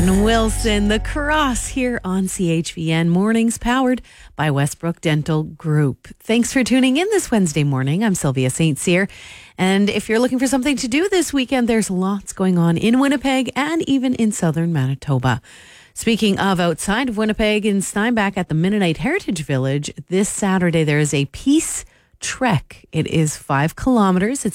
Dan Wilson, The Cross, here on CHVN Mornings, powered by Westbrook Dental Group. Thanks for tuning in this Wednesday morning. I'm Sylvia St. Cyr. And if you're looking for something to do this weekend, there's lots going on in Winnipeg and even in southern Manitoba. Speaking of outside of Winnipeg, in Steinbach at the Mennonite Heritage Village, this Saturday there is a peace trek. It is 5 kilometers. It's